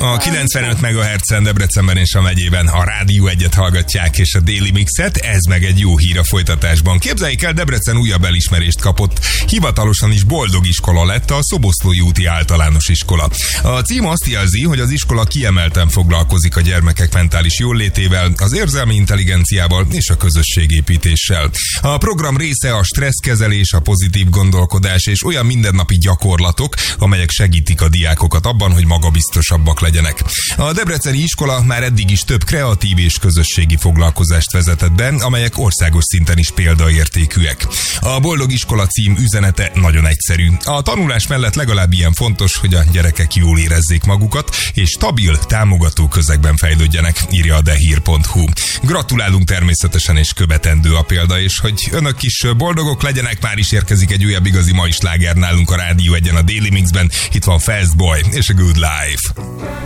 A 95 MHz-en Debrecenben és a megyében a Rádió 1-et hallgatják, és a Daily Mixet, ez meg egy jó hír a folytatásban. Képzeljék el, Debrecen újabb elismerést kapott. Hivatalosan is boldog iskola lett a Szoboszlói úti általános iskola. A cím azt jelzi, hogy az iskola kiemelten foglalkozik a gyermekek mentális jólétével, az érzelmi intelligenciával és a közösségépítéssel. A program része a stresszkezelés, a pozitív gondolkodás és olyan mindennapi gyakorlatok, amelyek segítik a diákokat abban, hogy magabiztosabbak legyenek. A debreceni iskola már eddig is több kreatív és közösségi foglalkozást vezetett be, amelyek országos szinten is példaértékűek. A Boldog Iskola cím üzenete nagyon egyszerű. A tanulás mellett legalább ilyen fontos, hogy a gyerekek jól érezzék magukat, és stabil, támogató közegben fejlődjenek, írja a dehír.hu. Gratulálunk természetesen, és követendő a példa, és hogy önök is boldogok legyenek, már is érkezik egy újabb igazi mai sláger nálunk a Rádió 1-en, a Daily Mixben. Itt van Fast Boy és a Good Life.